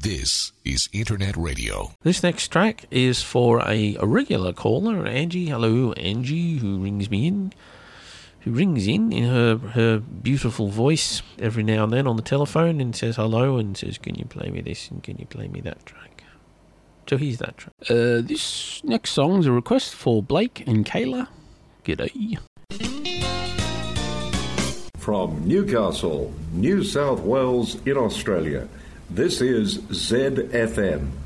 This is Internet Radio. This next track is for a regular caller, Angie. Hello, Angie, who rings in her beautiful voice every now and then on the telephone and says hello and says, can you play me this and can you play me that track? So here's that track. This next song is a request for Blake and Kayla. G'day. From Newcastle, New South Wales in Australia, this is ZFM.